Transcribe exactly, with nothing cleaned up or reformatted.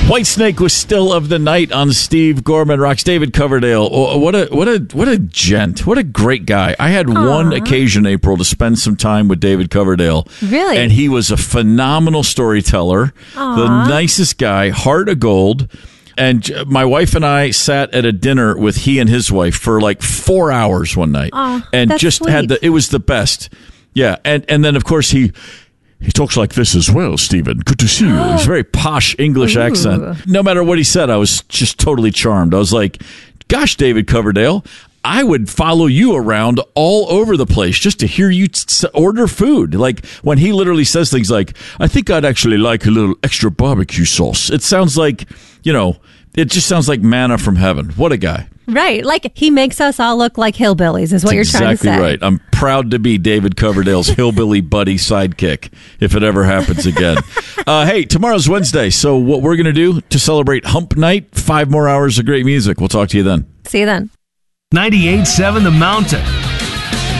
Whitesnake was still of the night on Steve Gorman Rocks. David Coverdale, oh, what a what a what a gent, what a great guy. I had Aww. one occasion, April, to spend some time with David Coverdale. Really, and he was a phenomenal storyteller, Aww. the nicest guy, heart of gold. And my wife and I sat at a dinner with he and his wife for like four hours one night, Aww, and that's just sweet. had the. It was the best. Yeah, and and then of course he. He talks like this as well, Stephen. Good to see you. He's a very posh English Ooh. accent. No matter what he said, I was just totally charmed. I was like, gosh, David Coverdale, I would follow you around all over the place just to hear you t- order food. Like when he literally says things like, I think I'd actually like a little extra barbecue sauce. It sounds like, you know, it just sounds like manna from heaven. What a guy. Right. Like he makes us all look like hillbillies is what That's you're exactly trying to say. Exactly right. I'm proud to be David Coverdale's hillbilly buddy sidekick if it ever happens again. uh, hey, tomorrow's Wednesday. So what we're going to do to celebrate Hump Night, five more hours of great music. We'll talk to you then. See you then. ninety-eight point seven The Mountain.